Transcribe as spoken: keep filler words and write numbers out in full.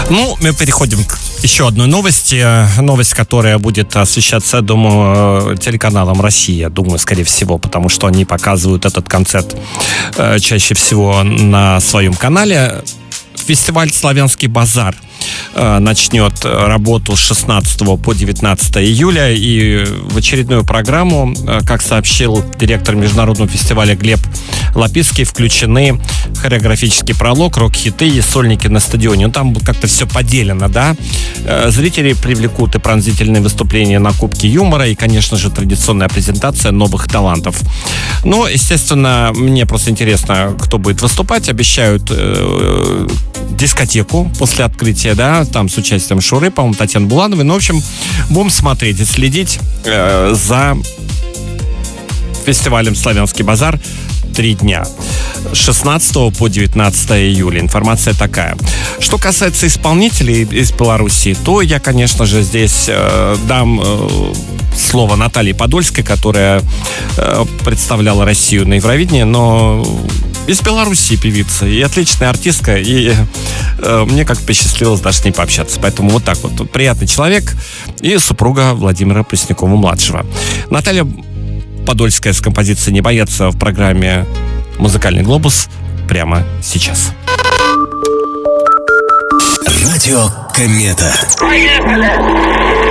Ну, мы переходим к еще одной новости. Новость, которая будет освещаться, я думаю, телеканалом «Россия». Думаю, скорее всего, потому что они показывают этот концерт э, чаще всего на своем канале. Фестиваль «Славянский базар» начнет работу с шестнадцатого по девятнадцатое июля, и в очередную программу, как сообщил директор международного фестиваля Глеб Лапицкий, включены хореографический пролог, рок-хиты и сольники на стадионе. Ну, там как-то все поделено, да? Зрители привлекут и пронзительные выступления на Кубке юмора, и, конечно же, традиционная презентация новых талантов. Но, естественно, мне просто интересно, кто будет выступать. Обещают э, дискотеку после открытия, да, там с участием Шуры, по-моему, Татьяны Булановой. Ну, в общем, будем смотреть и следить э, за фестивалем «Славянский базар» три дня. С шестнадцатого по девятнадцатое июля. Информация такая. Что касается исполнителей из Беларуси, то я, конечно же, здесь э, дам э, слово Наталье Подольской, которая э, представляла Россию на Евровидении, но из Беларуси певица и отличная артистка, и э, мне как-то посчастливилось даже с ней пообщаться. Поэтому вот так вот. Приятный человек и супруга Владимира Преснякова-младшего. Наталья Подольская с композицией «Не бояться» в программе «Музыкальный глобус» прямо сейчас. Радио Комета.